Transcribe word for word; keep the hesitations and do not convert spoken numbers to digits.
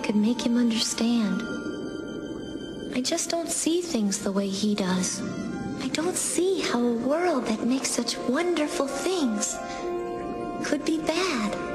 could make him understand. I just don't see things the way he does. I don't see how a world that makes such wonderful things could be bad.